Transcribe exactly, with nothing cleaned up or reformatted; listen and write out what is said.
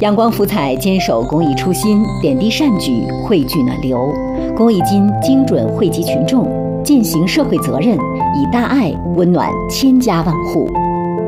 阳光福彩坚守公益初心，点滴善举汇聚暖流。公益金精准惠及群众，践行社会责任，以大爱温暖千家万户。